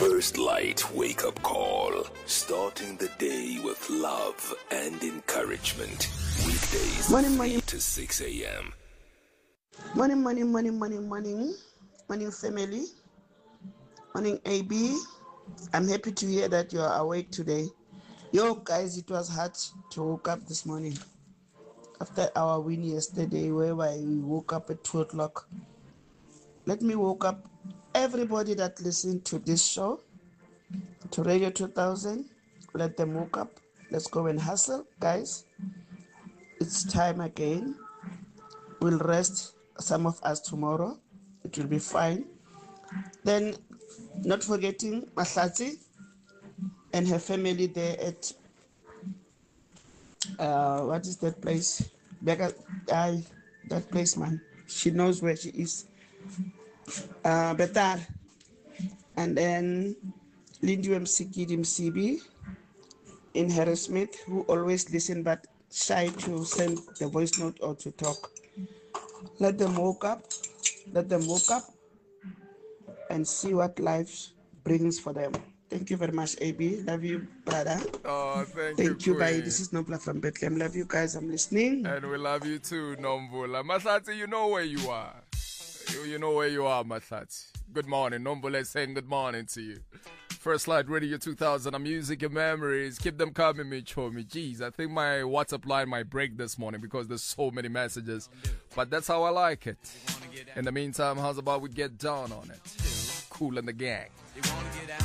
First Light Wake Up Call. Starting the day with love and encouragement. Weekdays Morning, 3 morning. to 6 a.m. Morning, family. Morning, AB. I'm happy to hear that you are awake today. Yo, guys, it was hard to wake up this morning after our win yesterday, whereby we woke up at 2 o'clock. Let me wake up everybody that listened to this show, to Radio 2000. Let them wake up. Let's go and hustle, guys. It's time again. We'll rest some of us tomorrow. It will be fine. Then, not forgetting Mahlatsi and her family there at what is that place? That place, man. She knows where she is. Betar. And then Lindy Mcd MCB in Harris Smith, who always listen but shy to send the voice note or to talk. Let them wake up and see what life brings for them. Thank you very much, AB. Love you, brother. Oh, Thank you, bye. Queen. This is Nombla from Bethlehem. Love you guys. I'm listening. And we love you too, Nombula. Mahlati, you know where you are. You know where you are, Mahlati. Good morning. Nombula is saying good morning to you. First Light Radio 2000, music and memories. Keep them coming, me, Chomi. Jeez, I think my WhatsApp line might break this morning because there's so many messages. But that's how I like it. In the meantime, how's about we get down on it? Cool and the gang.